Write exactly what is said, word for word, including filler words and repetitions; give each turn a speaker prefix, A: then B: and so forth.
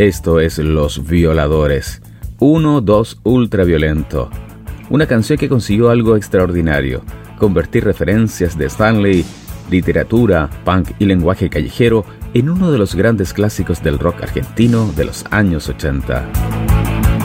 A: Esto es Los Violadores, uno dos Ultraviolento. Una canción que consiguió algo extraordinario: convertir referencias de Stanley, literatura, punk y lenguaje callejero en uno de los grandes clásicos del rock argentino de los años ochenta.